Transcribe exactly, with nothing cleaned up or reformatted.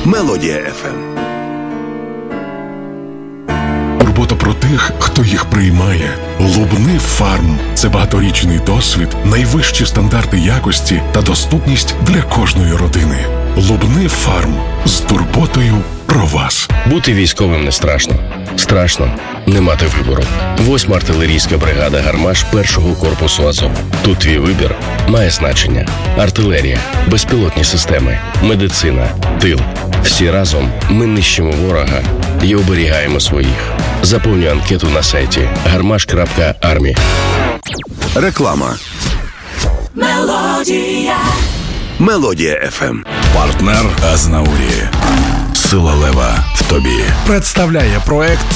Мелодія еф ем. Турбота про тих, хто їх приймає. Лубни Фарм – це багаторічний досвід, найвищі стандарти якості та доступність для кожної родини. Лубни Фарм з турботою про вас. Бути військовим не страшно. Страшно не мати вибору. Восьма артилерійська бригада «Гармаш» першого корпусу Азов. Тут твій вибір має значення. Артилерія, безпілотні системи, медицина, тил. Всі разом ми нищимо ворога і оберігаємо своїх. Заповнюй анкету на сайті гармаш крапка армі. Реклама. Мелодія. Мелодія еф ем. Партнер Азнаурі. Сила лева в тобі. Представляє проект